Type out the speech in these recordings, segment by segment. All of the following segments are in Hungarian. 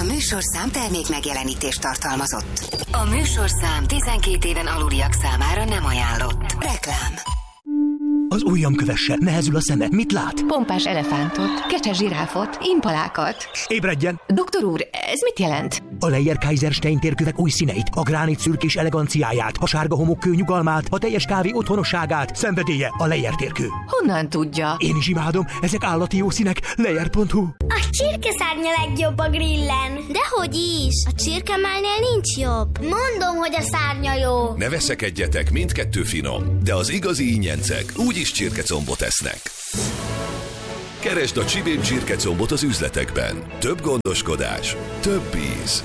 műsorszám termék megjelenítést tartalmazott. A műsorszám 12 éven aluliak számára nem ajánlott. Reklám. Az ujjam kövesse, nehezül a szeme. Mit lát? Pompás elefántot, kecses zsiráfot, impalákat. Ébredjen! Doktor úr, ez mit jelent? A Leyer-Kaiserstein térkövek új színeit, a gránit szürkés eleganciáját, a sárga homokkő nyugalmát, a teljes kávé otthonosságát, szenvedélye a Leyer térkő. Honnan tudja? Én is imádom, ezek állati jó színek. Leyer.hu. A csirkeszárnya legjobb a grillen. Dehogy is, a csirkemálnél nincs jobb. Mondom, hogy a szárnya jó. Ne veszekedjetek, mindkettő finom, de az igazi ingyencek úgyis csirkecombot esznek. Keresd a Csibén csirkecombot az üzletekben. Több gondoskodás, több íz.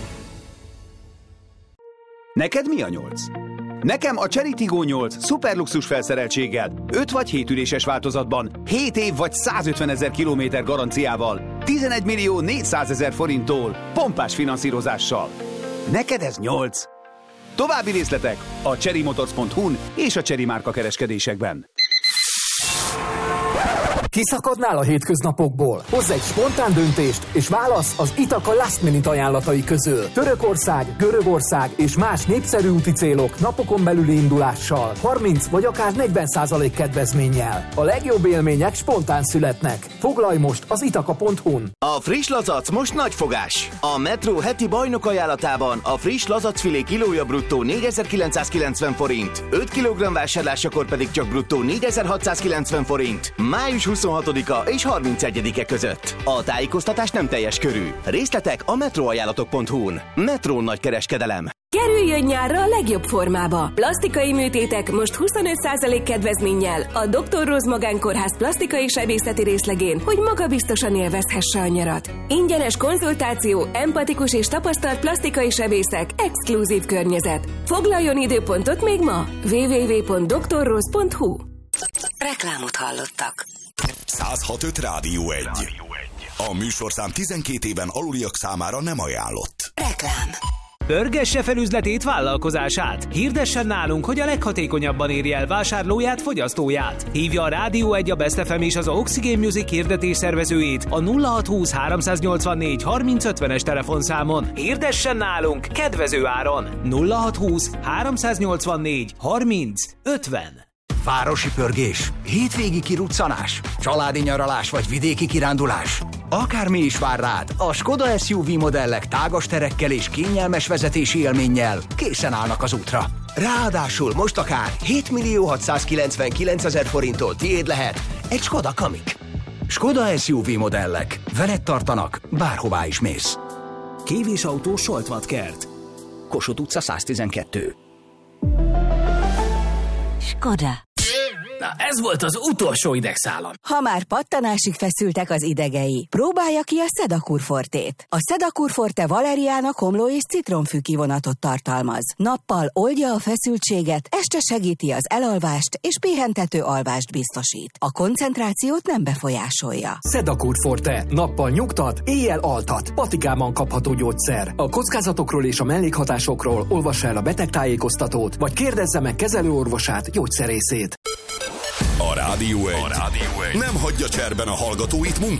Neked mi a 8? Nekem a Chery Tiggo 8 szuperluxus felszereltséggel, 5 vagy 7 üléses változatban, 7 év vagy 150 000 kilométer garanciával, 11 millió 400 000 forinttól, pompás finanszírozással. Neked ez 8. További részletek a cherrymotors.hu-n és a Chery márka kereskedésekben. Kiszakadnál a hétköznapokból? Hozz egy spontán döntést, és válasz az Itaka Last Minute ajánlatai közül. Törökország, Görögország és más népszerű úti célok napokon belüli indulással, 30 vagy akár 40% kedvezménnyel. A legjobb élmények spontán születnek. Foglalj most az itaka.hu-n. A friss lazac most nagy fogás. A Metro heti bajnok ajánlatában a friss lazacfilé kilója bruttó 4990 forint, 5 kg vásárlásakor pedig csak bruttó 4690 forint. Május 26-a és 31-e között. A tájékoztatás nem teljes körű. Részletek a metroajánlatok.hu-n. Metro nagykereskedelem. Kerüljön nyárra a legjobb formába. Plasztikai műtétek most 25% kedvezménnyel a Dr. Rose Magánkórház plastikai sebészeti részlegén, hogy magabiztosan élvezhesse a nyarat. Ingyenes konzultáció, empatikus és tapasztalt plastikai sebészek, exkluzív környezet. Foglaljon időpontot még ma. www.drrose.hu. Reklámot hallottak. 106.5 Rádió 1. A műsorszám 12 éven aluliak számára nem ajánlott. Reklám. Pörgesse fel üzletét, vállalkozását. Hirdessen nálunk, hogy a leghatékonyabban érje el vásárlóját, fogyasztóját. Hívja a Rádió 1, a Best FM és az Oxygen Music hirdetés szervezőjét a 0620 384 3050-es telefonszámon. Hirdessen nálunk kedvező áron. 0620 384 3050. Városi pörgés, hétvégi kiruccanás, családi nyaralás vagy vidéki kirándulás. Akármi is vár rád, a Skoda SUV modellek tágas terekkel és kényelmes vezetési élménnyel készen állnak az útra. Ráadásul most akár 7.699.000 forinttól tiéd lehet egy Skoda Kamiq. Skoda SUV modellek, veled tartanak, bárhová is mész. Kévés autó Soltvatkert. Kossuth utca 112. Skoda. Na, ez volt az utolsó idegszálam. Ha már pattanásig feszültek az idegei, próbálja ki a Sedakur Fortét. A Sedakur Forte valeriána, komló és citromfű kivonatot tartalmaz. Nappal oldja a feszültséget, este segíti az elalvást és pihentető alvást biztosít. A koncentrációt nem befolyásolja. Sedakur Forte. Nappal nyugtat, éjjel altat. Patikában kapható gyógyszer. A kockázatokról és a mellékhatásokról olvassa el a betegtájékoztatót, vagy kérdezze meg kezelőorvosát, gyógyszerészét. A Rádió 1 nem hagyja cserben a hallgatóit munkájával.